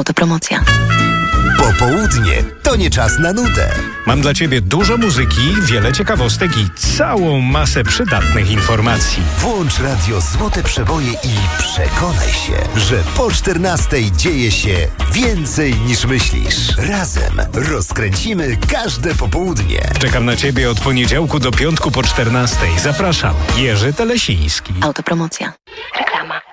Autopromocja. Popołudnie to nie czas na nudę. Mam dla Ciebie dużo muzyki, wiele ciekawostek i całą masę przydatnych informacji. Włącz radio Złote Przeboje i przekonaj się, że po 14 dzieje się więcej niż myślisz. Razem rozkręcimy każde popołudnie. Czekam na Ciebie od poniedziałku do piątku po 14. Zapraszam, Jerzy Telesiński. Autopromocja. Reklama.